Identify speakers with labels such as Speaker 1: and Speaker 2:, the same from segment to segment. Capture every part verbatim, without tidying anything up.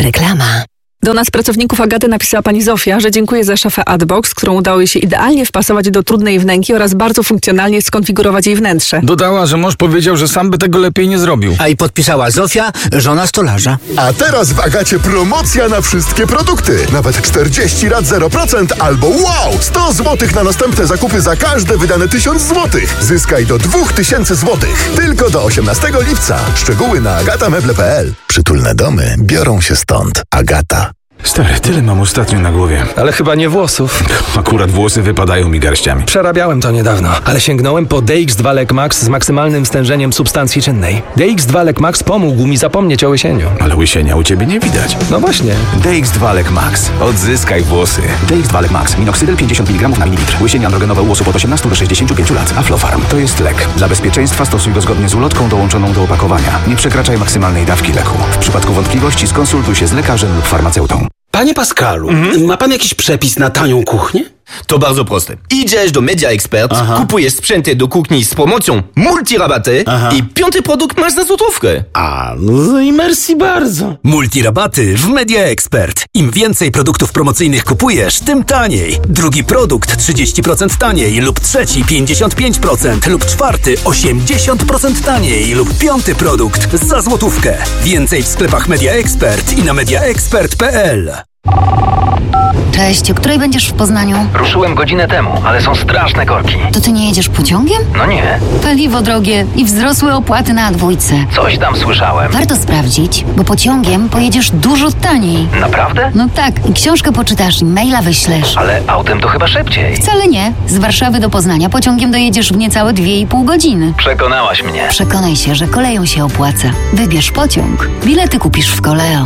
Speaker 1: Reklama.
Speaker 2: Do nas, pracowników Agaty, napisała pani Zofia, że dziękuję za szafę Adbox, którą udało jej się idealnie wpasować do trudnej wnęki oraz bardzo funkcjonalnie skonfigurować jej wnętrze.
Speaker 3: Dodała, że mąż powiedział, że sam by tego lepiej nie zrobił.
Speaker 4: A i podpisała Zofia, żona stolarza.
Speaker 5: A teraz w Agacie promocja na wszystkie produkty. Nawet czterdzieści rat zero procent albo wow! sto złotych na następne zakupy za każde wydane tysiąc złotych. Zyskaj do dwa tysiące złotych. Tylko do osiemnastego lipca. Szczegóły na agatameble kropka p l. Przytulne domy biorą się stąd. Agata.
Speaker 3: Stary, tyle mam ostatnio na głowie.
Speaker 6: Ale chyba nie włosów.
Speaker 3: Akurat włosy wypadają mi garściami.
Speaker 6: Przerabiałem to niedawno, ale sięgnąłem po D X dwa Lec Max z maksymalnym stężeniem substancji czynnej. D X dwa Lec Max pomógł mi zapomnieć o łysieniu.
Speaker 3: Ale łysienia u ciebie nie widać.
Speaker 6: No właśnie.
Speaker 7: D X dwa Lec Max. Odzyskaj włosy. D X dwa Lec Max. Minoxydil pięćdziesiąt miligramów na mililitr. Łysienie androgenowe u osób od osiemnastu do sześćdziesięciu pięciu lat. Aflofarm. To jest lek. Dla bezpieczeństwa stosuj go zgodnie z ulotką dołączoną do opakowania. Nie przekraczaj maksymalnej dawki leku. W przypadku wątpliwości skonsultuj się z lekarzem lub farmaceutą.
Speaker 8: Panie Pascalu, mhm. ma pan jakiś przepis na tanią kuchnię?
Speaker 9: To bardzo proste. Idziesz do Media Expert, Aha. kupujesz sprzęty do kuchni z pomocą multirabaty Aha. i piąty produkt masz za złotówkę.
Speaker 8: A, no i merci bardzo.
Speaker 10: Multirabaty w Media Expert. Im więcej produktów promocyjnych kupujesz, tym taniej. Drugi produkt trzydzieści procent taniej lub trzeci pięćdziesiąt pięć procent lub czwarty osiemdziesiąt procent taniej lub piąty produkt za złotówkę. Więcej w sklepach Media Expert i na media expert kropka p l.
Speaker 1: Cześć, o której będziesz w Poznaniu?
Speaker 11: Ruszyłem godzinę temu, ale są straszne korki.
Speaker 1: To ty nie jedziesz pociągiem?
Speaker 11: No nie.
Speaker 1: Paliwo drogie i wzrosłe opłaty na dwójce.
Speaker 11: Coś tam słyszałem.
Speaker 1: Warto sprawdzić, bo pociągiem pojedziesz dużo taniej.
Speaker 11: Naprawdę?
Speaker 1: No tak, i książkę poczytasz, i maila wyślesz.
Speaker 11: Ale autem to chyba szybciej.
Speaker 1: Wcale nie. Z Warszawy do Poznania pociągiem dojedziesz w niecałe dwie i pół godziny.
Speaker 11: Przekonałaś mnie.
Speaker 1: Przekonaj się, że koleją się opłaca. Wybierz pociąg. Bilety kupisz w Koleo.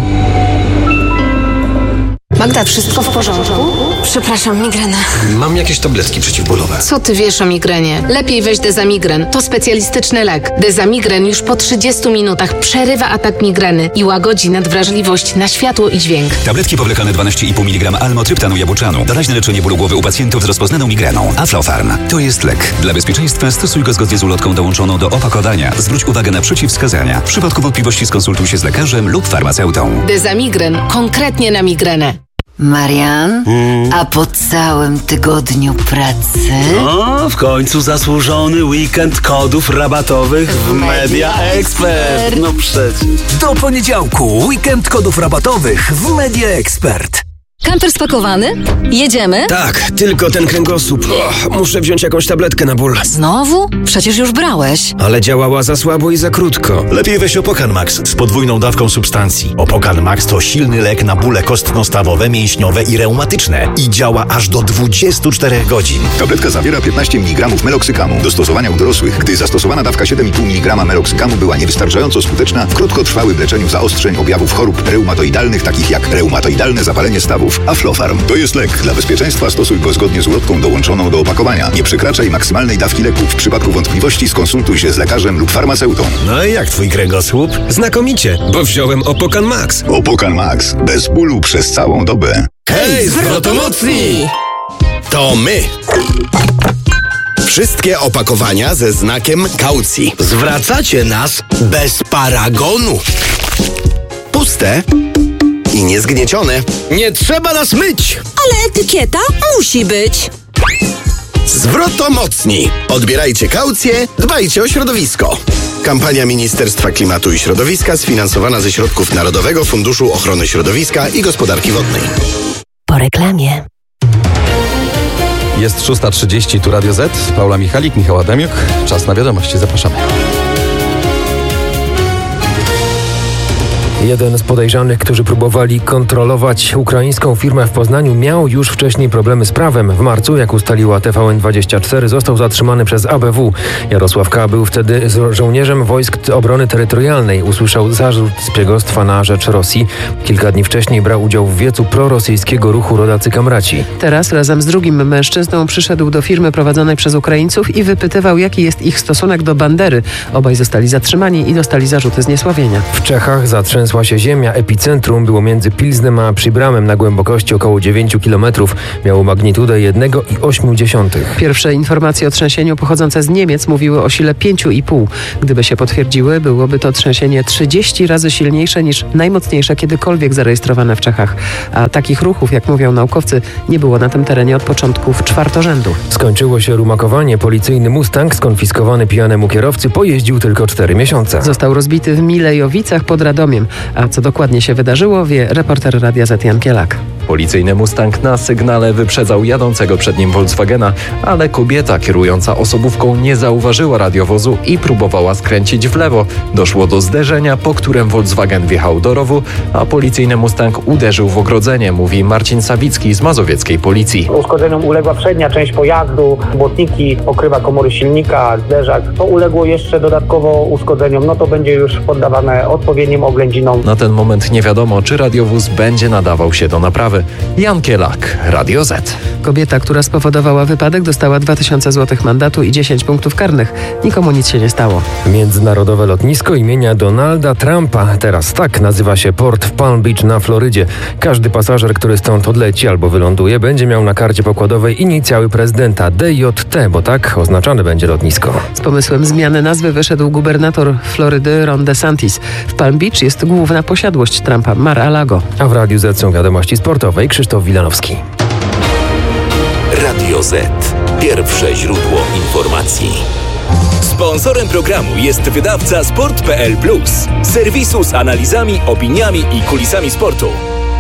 Speaker 12: Magda, wszystko w porządku? Przepraszam, migrena.
Speaker 8: Mam jakieś tabletki przeciwbólowe.
Speaker 12: Co ty wiesz o migrenie? Lepiej weź Dezamigren. To specjalistyczny lek. Dezamigren już po trzydziestu minutach przerywa atak migreny i łagodzi nadwrażliwość na światło i dźwięk.
Speaker 7: Tabletki powlekane dwanaście i pół miligrama almotryptanu jabłczanu. Doraźne leczenie bólu głowy u pacjentów z rozpoznaną migreną. Aflofarm. To jest lek. Dla bezpieczeństwa stosuj go zgodnie z ulotką dołączoną do opakowania. Zwróć uwagę na przeciwwskazania. W przypadku wątpliwości skonsultuj się z lekarzem lub farmaceutą.
Speaker 12: Dezamigren. Konkretnie na migrenę.
Speaker 1: Marian, hmm. a po całym tygodniu pracy?
Speaker 8: No, w końcu zasłużony weekend kodów rabatowych w Media Expert. No przecież.
Speaker 10: Do poniedziałku weekend kodów rabatowych w Media Expert.
Speaker 13: Kamper spakowany? Jedziemy?
Speaker 8: Tak, tylko ten kręgosłup. Oh, muszę wziąć jakąś tabletkę na ból.
Speaker 13: Znowu? Przecież już brałeś.
Speaker 8: Ale działała za słabo i za krótko.
Speaker 14: Lepiej weź Opokan Max z podwójną dawką substancji. Opokan Max to silny lek na bóle kostno-stawowe, mięśniowe i reumatyczne. I działa aż do dwudziestu czterech godzin.
Speaker 15: Tabletka zawiera piętnaście miligramów meloksykamu. Do stosowania u dorosłych, gdy zastosowana dawka siedem i pół miligrama meloksykamu była niewystarczająco skuteczna w krótkotrwałym leczeniu zaostrzeń objawów chorób reumatoidalnych, takich jak reumatoidalne zapalenie stawów. Aflofarm. To jest lek. Dla bezpieczeństwa stosuj go zgodnie z ulotką dołączoną do opakowania. Nie przekraczaj maksymalnej dawki leku. W przypadku wątpliwości skonsultuj się z lekarzem lub farmaceutą.
Speaker 14: No i jak twój kręgosłup?
Speaker 8: Znakomicie, bo wziąłem Opokan Max.
Speaker 15: Opokan Max. Bez bólu przez całą dobę.
Speaker 8: Hej, zwrotomocni!
Speaker 16: To my. Wszystkie opakowania ze znakiem kaucji. Zwracacie nas bez paragonu. Puste i niezgniecione. Nie trzeba nas myć.
Speaker 13: Ale etykieta musi być.
Speaker 16: Zwrotomocni. Odbierajcie kaucję, dbajcie o środowisko. Kampania Ministerstwa Klimatu i Środowiska sfinansowana ze środków Narodowego Funduszu Ochrony Środowiska i Gospodarki Wodnej.
Speaker 1: Po reklamie.
Speaker 6: Jest szósta trzydzieści, tu Radio Z. Paula Michalik, Michał Adamiuk. Czas na wiadomości, zapraszamy.
Speaker 17: Jeden z podejrzanych, którzy próbowali kontrolować ukraińską firmę w Poznaniu, miał już wcześniej problemy z prawem. W marcu, jak ustaliła T V N dwadzieścia cztery, został zatrzymany przez A B W. Jarosław K. był wtedy żołnierzem Wojsk Obrony Terytorialnej. Usłyszał zarzut szpiegostwa na rzecz Rosji. Kilka dni wcześniej brał udział w wiecu prorosyjskiego ruchu Rodacy Kamraci.
Speaker 18: Teraz razem z drugim mężczyzną przyszedł do firmy prowadzonej przez Ukraińców i wypytywał, jaki jest ich stosunek do Bandery. Obaj zostali zatrzymani i dostali zarzuty zniesławienia.
Speaker 17: W Czechach zatrzęsła trzęsła się ziemia. Epicentrum było między Pilznem a Przybramem na głębokości około dziewięć kilometrów. Miało magnitudę jeden i osiem dziesiątych.
Speaker 18: Pierwsze informacje o trzęsieniu pochodzące z Niemiec mówiły o sile pięć i pół. Gdyby się potwierdziły, byłoby to trzęsienie trzydzieści razy silniejsze niż najmocniejsze kiedykolwiek zarejestrowane w Czechach. A takich ruchów, jak mówią naukowcy, nie było na tym terenie od początków czwartorzędu.
Speaker 17: Skończyło się rumakowanie. Policyjny Mustang skonfiskowany pijanemu kierowcy pojeździł tylko cztery miesiące.
Speaker 18: Został rozbity w Milejowicach pod Radomiem. A co dokładnie się wydarzyło, wie reporter Radia Z Jan Kielak.
Speaker 19: Policyjny Mustang na sygnale wyprzedzał jadącego przed nim Volkswagena, ale kobieta kierująca osobówką nie zauważyła radiowozu i próbowała skręcić w lewo. Doszło do zderzenia, po którym Volkswagen wjechał do rowu, a policyjny Mustang uderzył w ogrodzenie, mówi Marcin Sawicki z mazowieckiej policji.
Speaker 20: Uszkodzeniom uległa przednia część pojazdu, błotniki, pokrywa komory silnika, zderzak. To uległo jeszcze dodatkowo uszkodzeniom, no to będzie już poddawane odpowiednim oględzinom.
Speaker 19: Na ten moment nie wiadomo, czy radiowóz będzie nadawał się do naprawy. Jan Kielak, Radio Z.
Speaker 18: Kobieta, która spowodowała wypadek, dostała dwa tysiące złotych mandatu i dziesięć punktów karnych. Nikomu nic się nie stało.
Speaker 17: Międzynarodowe lotnisko imienia Donalda Trumpa. Teraz tak nazywa się port w Palm Beach na Florydzie. Każdy pasażer, który stąd odleci albo wyląduje, będzie miał na karcie pokładowej inicjały prezydenta D J T, bo tak oznaczane będzie lotnisko.
Speaker 18: Z pomysłem zmiany nazwy wyszedł gubernator Florydy Ron DeSantis. W Palm Beach jest główna posiadłość Trumpa, Mar-a-Lago.
Speaker 17: A w Radiu Z są wiadomości sportowe. Krzysztof Wilanowski.
Speaker 21: Radio Z. Pierwsze źródło informacji. Sponsorem programu jest wydawca sport kropka p l plus, serwisu z analizami, opiniami i kulisami sportu.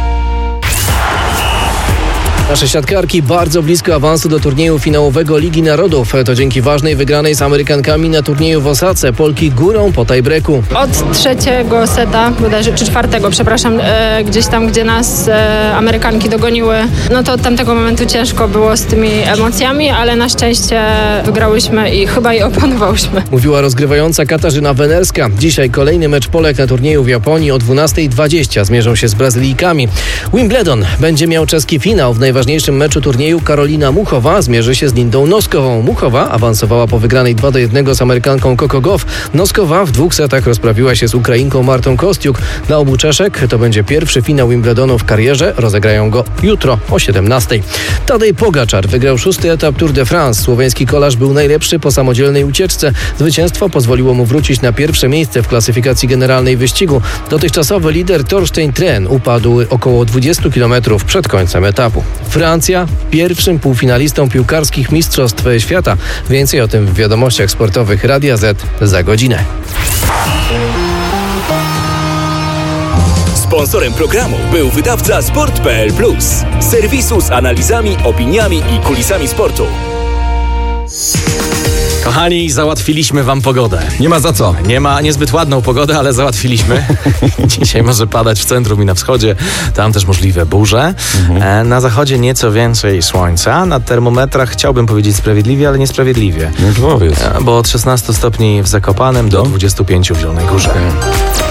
Speaker 6: Nasze siatkarki bardzo blisko awansu do turnieju finałowego Ligi Narodów. To dzięki ważnej wygranej z Amerykankami na turnieju w Osace. Polki górą po tiebreaku.
Speaker 22: Od trzeciego seta, bodajże, czy czwartego, przepraszam, e, gdzieś tam, gdzie nas e, Amerykanki dogoniły, no to od tamtego momentu ciężko było z tymi emocjami, ale na szczęście wygrałyśmy i chyba je opanowałyśmy.
Speaker 6: Mówiła rozgrywająca Katarzyna Wenerska. Dzisiaj kolejny mecz Polek na turnieju w Japonii o dwunasta dwadzieścia. Zmierzą się z Brazylijkami. Wimbledon będzie miał czeski finał. W najważniejszym meczu turnieju Karolina Muchowa zmierzy się z Lindą Noskową. Muchowa awansowała po wygranej dwa do jednego z Amerykanką Coco Gauff. Noskowa w dwóch setach rozprawiła się z Ukrainką Martą Kostiuk. Dla obu Czeszek to będzie pierwszy finał Wimbledonu w karierze. Rozegrają go jutro o siedemnastej. Tadej Pogaczar wygrał szósty etap Tour de France. Słoweński kolarz był najlepszy po samodzielnej ucieczce. Zwycięstwo pozwoliło mu wrócić na pierwsze miejsce w klasyfikacji generalnej wyścigu. Dotychczasowy lider Torstein Tren upadł około dwadzieścia kilometrów przed końcem etapu. Francja pierwszym półfinalistą piłkarskich Mistrzostw Świata. Więcej o tym w wiadomościach sportowych Radia Z za godzinę.
Speaker 21: Sponsorem programu był wydawca sport kropka p l plus, serwisu z analizami, opiniami i kulisami sportu.
Speaker 6: Kochani, załatwiliśmy wam pogodę.
Speaker 3: Nie ma za co.
Speaker 6: Nie ma niezbyt ładną pogodę, ale załatwiliśmy. Dzisiaj może padać w centrum i na wschodzie. Tam też możliwe burze. Mhm. Na zachodzie nieco więcej słońca. Na termometrach chciałbym powiedzieć sprawiedliwie, ale niesprawiedliwie.
Speaker 3: No powiedz.
Speaker 6: Bo od szesnastu stopni w Zakopanem do dwudziestu pięciu w Zielonej Górze. Okay.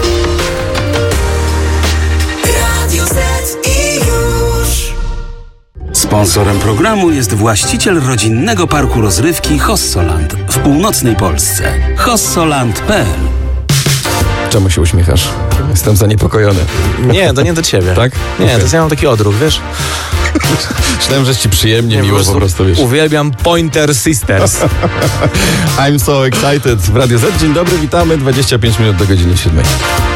Speaker 8: Sponsorem programu jest właściciel rodzinnego parku rozrywki Hossoland w północnej Polsce. hossoland kropka p l.
Speaker 3: Czemu się uśmiechasz? Jestem zaniepokojony.
Speaker 6: Nie, to nie do ciebie.
Speaker 3: Tak?
Speaker 6: Nie,
Speaker 3: okay.
Speaker 6: To jest ja mam taki odruch, wiesz?
Speaker 3: Myślałem, że ci przyjemnie, nie, miło po prostu, po prostu wiesz.
Speaker 6: Uwielbiam Pointer Sisters.
Speaker 3: I'm so excited. W Radio Z. Dzień dobry, witamy. dwadzieścia pięć minut do godziny siódmej.